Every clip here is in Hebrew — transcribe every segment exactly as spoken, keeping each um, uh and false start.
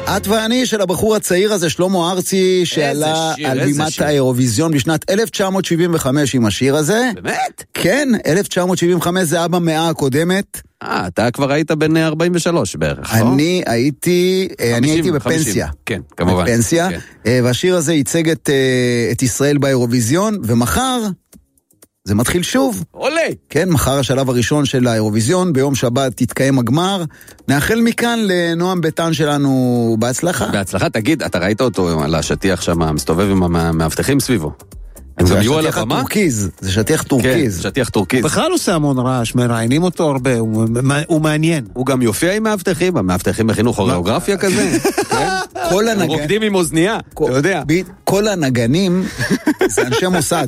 את ואני של הבחור הצעיר הזה, שלמה ארצי, שעלה שיר, על בימת שיר. האירוויזיון בשנת אלף תשע מאות שבעים וחמש עם השיר הזה. באמת? כן, אלף תשע מאות שבעים וחמש זה היה במאה הקודמת. אה, אתה כבר היית בן ארבעים ושלוש בערך, לא? אני הייתי, אני הייתי בפנסיה. כן, כמובן. בפנסיה, כן. והשיר הזה ייצג את, את ישראל באירוויזיון, ומחר זה מתחיל שוב. עולה. כן, מחר השלב הראשון של האירוויזיון, ביום שבת תתקיים הגמר. נאחל מכאן לנועם ביטן שלנו בהצלחה. בהצלחה, תגיד, אתה ראית אותו על השטיח שם, מסתובב עם המאבטחים סביבו? זה שטיח הטורקיז, זה שטיח טורקיז. כן, שטיח טורקיז. בכלל עושה המון רעש, מראיינים אותו הרבה, הוא, הוא מעניין. הוא גם יופיע עם מאבטחים, המאבטחים בחינוך אוריאוגרפיה כזה. כל הנגנים... רוקדים עם אוזנייה, אתה יודע. כל הנגנים זה אנשי מוסד.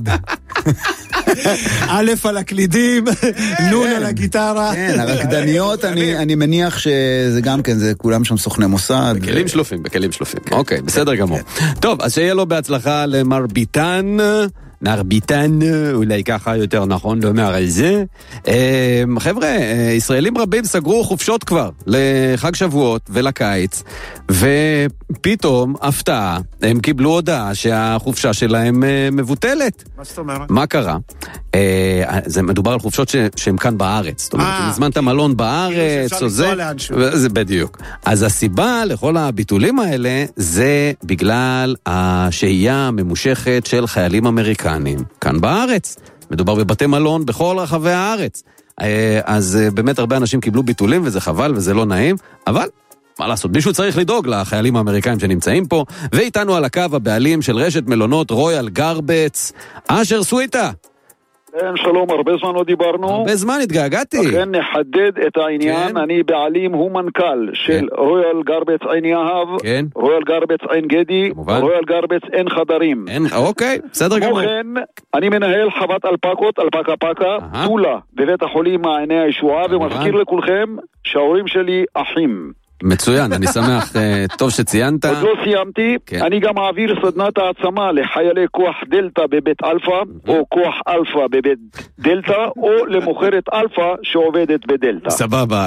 א' על הקלידים, נון על הגיטרה. כן, הרקדניות, אני מניח שזה גם כן, זה כולם שם סוכני מוסד. בכלים שלופים, בכלים שלופים. אוקיי, בסדר גמור. טוב, אז שיהיה לו בהצלחה למר ביטן, נער ביטן, אולי ככה יותר נכון לומר על זה. חבר'ה, ישראלים רבים סגרו חופשות כבר לחג שבועות ולקיץ, ופתאום, הפתעה, הם קיבלו הודעה שהחופשה שלהם מבוטלת. מה זאת אומרת? מה קרה? זה מדובר על חופשות שהן כאן בארץ. זאת אומרת, אם הזמנת מלון בארץ, או זה, זה בדיוק. אז הסיבה לכל הביטולים האלה, זה בגלל השהייה הממושכת של חיילים אמריקאים. כאן בארץ. מדובר בבתי מלון בכל רחבי הארץ. אז באמת הרבה אנשים קיבלו ביטולים, וזה חבל וזה לא נעים, אבל מה לעשות, מישהו צריך לדאוג לחיילים האמריקאים שנמצאים פה, ואיתנו על הקו הבעלים של רשת מלונות רויאל גרבץ, אשר סוויטה. כן, שלום, הרבה זמן לא דיברנו. הרבה זמן, התגעגעתי. לכן נחדד את העניין, כן. אני בעלים, הוא מנכ"ל של כן. רויאל גרבץ עין יהב, כן. רויאל גרבץ עין גדי, כמובן. רויאל גרבץ אין חדרים. אין, אוקיי, בסדר גמור. וכן, אני מנהל חוות אלפקות, אלפקה פקה, טולה, בבית החולים מעייני הישועה, ומזכיר לכולכם שההורים שלי אחים. מצוין, אני שמח, טוב שציינת. עוד לא סיימתי, כן. אני גם מעביר סדנת העצמה לחיילי כוח דלטה בבית אלפא, או כוח אלפא בבית דלטה, או למוכרת אלפא שעובדת בדלטה. סבבה.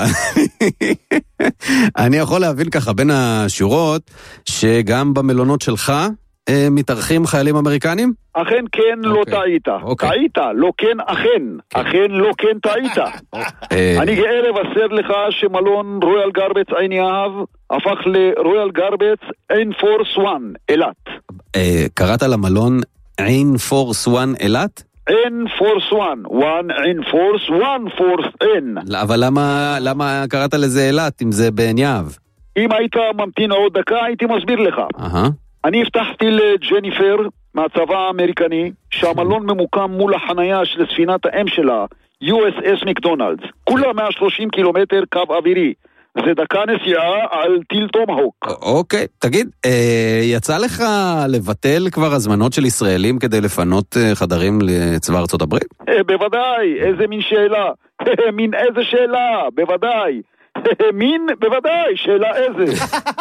אני יכול להבין ככה בין השורות, שגם במלונות שלך מתארחים חיילים אמריקנים? אכן כן, לא טעית. טעית, לא כן, אכן. אכן לא כן טעית. אני גאה לבשר לך שמלון רויאל גרבץ עין יהב הפך לרויאל גרבץ עין פורס וואן, אילת. קראת למלון עין פורס וואן, אילת? עין פורס וואן, וואן עין פורס, וואן פורס עין. אבל למה קראת לזה אילת אם זה בעין יהב? אם היית ממתין עוד דקה הייתי מסביר לך. אהה. אני הבטחתי לג'ניפר מהצבא האמריקני שהמלון ממוקם מול החנייה של ספינת האם שלה, יו אס אס מקדונלדס. כולה מאה ושלושים קילומטר קו אווירי. זה דקה נסיעה על טיל טומהוק. אוקיי, תגיד, יצא לך לבטל כבר הזמנות של ישראלים כדי לפנות חדרים לצבא ארצות הברית? בוודאי, איזה מין שאלה. מין איזה שאלה, בוודאי. מין, בוודאי, שאלה איזה.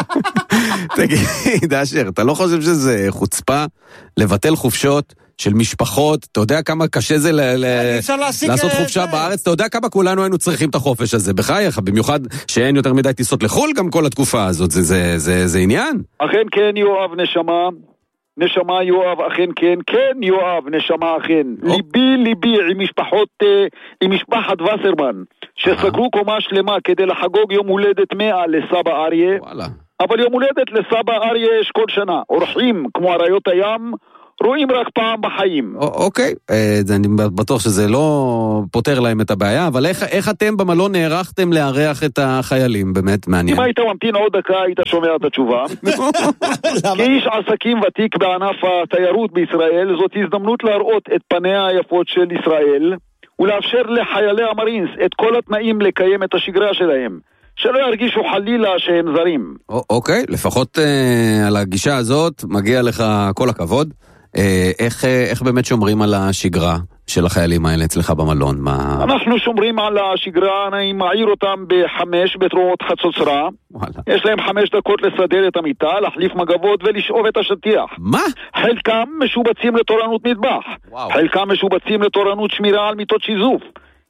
תגיד, אשר, אתה לא חושב שזה חוצפה לבטל חופשות של משפחות? אתה יודע כמה קשה זה לעשות חופשה בארץ? אתה יודע כמה כולנו היינו צריכים את החופש הזה? בחייך, במיוחד שאין יותר מדי טיסות לחול גם כל התקופה הזאת. זה עניין? אכן כן, יואב, נשמה. נשמה יואב, אכן כן, כן יואב, נשמה אכן. ליבי ליבי עם משפחות, עם משפחת וסרמן, שסגרו קומה שלמה כדי לחגוג יום הולדת מאה לסבא אריה. אבל יום הולדת לסבא אריה יש כל שנה. אורחים כמו אריות הים רואים רק פעם בחיים. אוקיי, אני בטוח שזה לא פותר להם את הבעיה, אבל איך אתם במלון נערכתם לארח את החיילים? באמת מעניין. אם היית ממתין עוד דקה, היית שומע את התשובה. כאיש עסקים ותיק בענף התיירות בישראל, זאת הזדמנות להראות את פניה היפות של ישראל, ולאפשר לחיילי המרינס את כל התנאים לקיים את השגרה שלהם. שלא ירגישו חלילה שהם זרים. אוקיי, לפחות על הגישה הזאת מגיע לך כל הכבוד. איך, איך באמת שומרים על השגרה של החיילים האלה אצלך במלון? מה... אנחנו שומרים על השגרה, אני מעיר אותם בחמש בתרועות חצוצרה. וואלה. יש להם חמש דקות לסדר את המיטה, להחליף מגבות ולשאוב את השטיח. מה? חלקם משובצים לתורנות מטבח. וואו. חלקם משובצים לתורנות שמירה על מיטות שיזוף.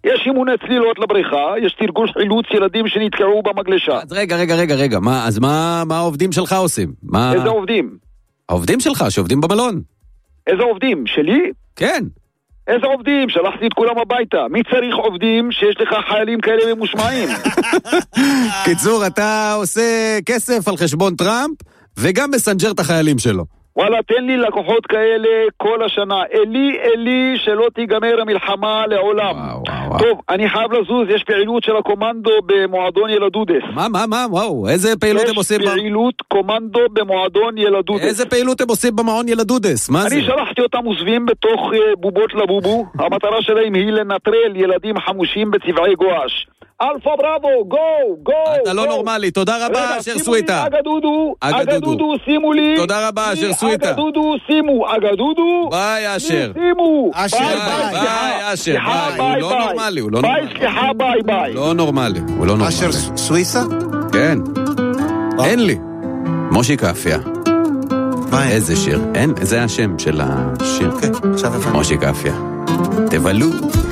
יש אימוני צלילות לבריכה, יש תרגול חילוץ ילדים שנתקעו במגלשה. אז רגע, רגע, רגע, רגע, מה, אז מה, מה העובדים שלך עושים? מה... איזה עובדים? העובדים שלך, שעובדים במלון. איזה עובדים? שלי? כן. איזה עובדים? שלחתי את כולם הביתה. מי צריך עובדים שיש לך חיילים כאלה ממושמעים? קיצור, אתה עושה כסף על חשבון טראמפ, וגם מסנג'ר את החיילים שלו. וואלה, תן לי לקוחות כאלה כל השנה. אלי, אלי, שלא תיגמר המלחמה לעולם. וואו, וואו, וואו. טוב, אני חייב לזוז, יש פעילות של הקומנדו במועדון ילדודס. מה, מה, מה, וואו, איזה פעילות הם עושים? יש פעילות קומנדו במועדון ילדודס. איזה פעילות הם עושים במעון ילדודס? מה זה? אני שלחתי אותם עוזבים בתוך בובות לבובו. המטרה שלהם היא לנטרל ילדים חמושים בצבעי גואש. אלפה בראבו, גו, גו. אתה לא נורמלי, תודה רבה, אשר סוויטה. אגדודו, אגדודו, שימו לי. תודה רבה, אשר סוויטה. אגדודו, שימו, אגדודו. ביי, אשר. שימו. אשר, ביי, ביי, אשר, ביי. הוא לא נורמלי, הוא לא ביי, נורמלי. סליחה, ביי, ביי. לא נורמלי, הוא לא נורמלי. אשר סוויסה? כן. אין לי. מושי קאפיה. איזה שיר. אין, זה השם של השיר. כן, עכשיו הבנתי. מושי קאפיה. תבלו.